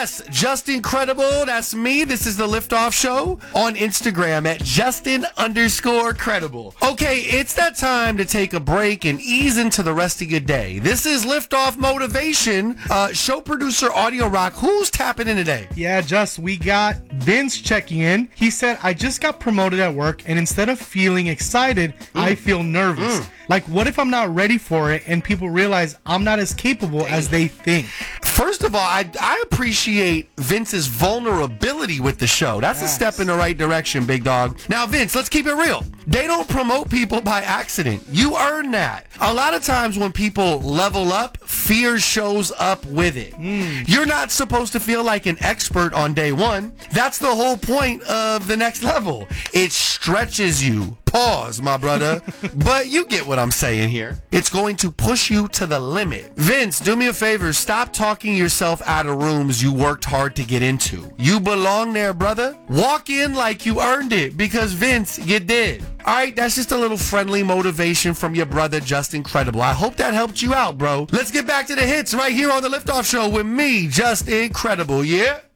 Yes, Just Incredible. That's me. This is the Liftoff Show on Instagram at Justin_credible. Okay, it's that time to take a break and ease into the rest of your day. This is Liftoff Motivation. Show producer Audio Rock. Who's tapping in today? Yeah, Just, we got Vince checking in. He said, I just got promoted at work, and instead of feeling excited, I feel nervous. Like, what if I'm not ready for it and people realize I'm not as capable as they think? First of all, I appreciate Vince's vulnerability with the show. That's a step in the right direction, big dog. Now, Vince, let's keep it real. They don't promote people by accident. You earn that. A lot of times when people level up, fear shows up with it. You're not supposed to feel like an expert on day one. That's the whole point of the next level. It stretches you. Pause, my brother. But you get what I'm saying here. It's going to push you to the limit. Vince, do me a favor. Stop talking yourself out of rooms you worked hard to get into. You belong there, brother. Walk in like you earned it, because Vince, you did. All right, that's just a little friendly motivation from your brother, Just Incredible. I hope that helped you out, bro. Let's get back to the hits right here on the Liftoff Show with me, Just Incredible, yeah?